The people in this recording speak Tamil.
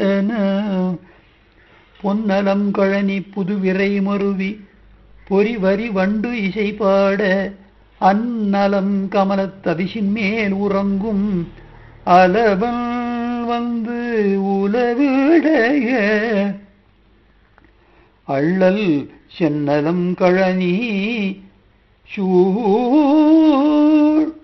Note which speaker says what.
Speaker 1: பொன்னலம் கழனி புதுவிரை மருவி பொறிவரி வண்டு இசை பாட அந்நலம் கமலத்தவிசின் மேல் உறங்கும் அலவன் வந்து உலவிடைய அள்ளல் சென்னலம் கழனி சூழ்